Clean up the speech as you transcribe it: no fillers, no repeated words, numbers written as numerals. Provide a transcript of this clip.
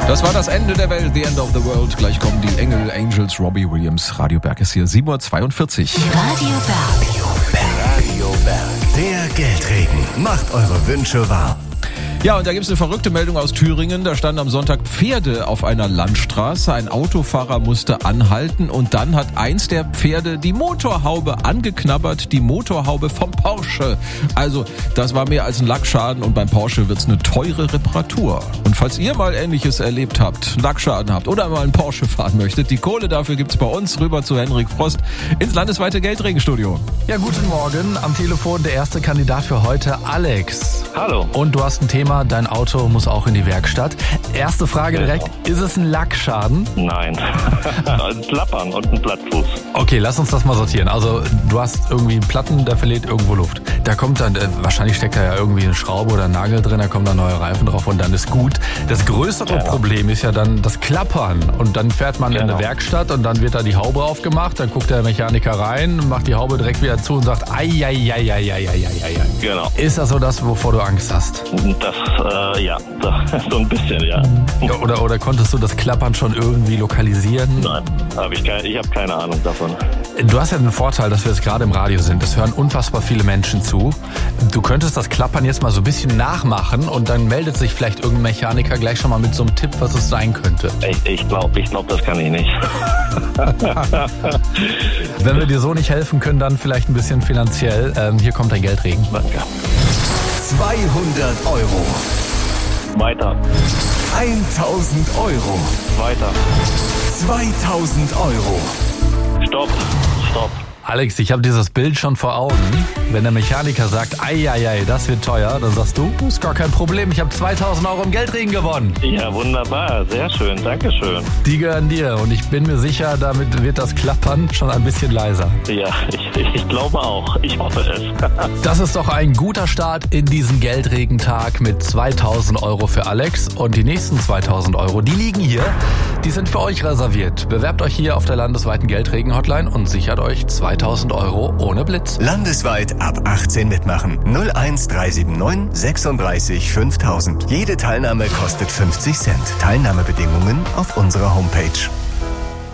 Das war das Ende der Welt, The End of the World. Gleich kommen die Engel, Angels, Robbie Williams. Radio Berg ist hier, 7:42 Uhr. Radio Berg. Radio Berg. Der Geldregen macht eure Wünsche wahr. Ja, und da gibt's eine verrückte Meldung aus Thüringen. Da standen am Sonntag Pferde auf einer Landstraße. Ein Autofahrer musste anhalten und dann hat eins der Pferde die Motorhaube angeknabbert. Die Motorhaube vom Porsche. Also, das war mehr als ein Lackschaden und beim Porsche wird's eine teure Reparatur. Und falls ihr mal Ähnliches erlebt habt, einen Lackschaden habt oder mal einen Porsche fahren möchtet, die Kohle dafür gibt's bei uns. Rüber zu Henrik Frost ins landesweite Geldregenstudio. Ja, guten Morgen. Am Telefon der erste Kandidat für heute, Alex. Hallo. Und du hast ein Thema, dein Auto muss auch in die Werkstatt. Erste Frage direkt, ist es ein Lackschaden? Nein. Ein Klappern und ein Plattfuß. Okay, lass uns das mal sortieren. Also du hast irgendwie einen Platten, der verliert irgendwo Luft. Da kommt dann, wahrscheinlich steckt da ja irgendwie eine Schraube oder ein Nagel drin, da kommen dann neue Reifen drauf und dann ist gut. Das größere Problem ist ja dann das Klappern. Und dann fährt man in eine Werkstatt und dann wird da die Haube aufgemacht, dann guckt der Mechaniker rein, macht die Haube direkt wieder zu und sagt, ai. Genau. Ist das so das, wovor du Angst hast? Das, ja, so ein bisschen, ja. Oder konntest du das Klappern schon irgendwie lokalisieren? Nein, ich habe keine Ahnung davon. Du hast ja den Vorteil, dass wir jetzt gerade im Radio sind. Es hören unfassbar viele Menschen zu. Du könntest das Klappern jetzt mal so ein bisschen nachmachen und dann meldet sich vielleicht irgendein Mechaniker gleich schon mal mit so einem Tipp, was es sein könnte. Ich glaube, das kann ich nicht. Wenn wir dir so nicht helfen können, dann vielleicht ein bisschen finanziell. Hier kommt dein Geldregen. Danke. 200 Euro. Weiter. 1000 Euro. Weiter. 2000 Euro. Stopp. Alex, ich habe dieses Bild schon vor Augen. Wenn der Mechaniker sagt, ai, das wird teuer, dann sagst du, ist gar kein Problem, ich habe 2000 Euro im Geldregen gewonnen. Ja, wunderbar. Sehr schön. Dankeschön. Die gehören dir und ich bin mir sicher, damit wird das Klappern schon ein bisschen leiser. Ja, ich glaube auch. Ich hoffe es. Das ist doch ein guter Start in diesen Geldregentag mit 2000 Euro für Alex. Und die nächsten 2000 Euro, die liegen hier. Die sind für euch reserviert. Bewerbt euch hier auf der landesweiten Geldregen-Hotline und sichert euch 2000 Euro ohne Blitz. Landesweit ab 18 mitmachen. 01379 36 5000. Jede Teilnahme kostet 50 Cent. Teilnahmebedingungen auf unserer Homepage.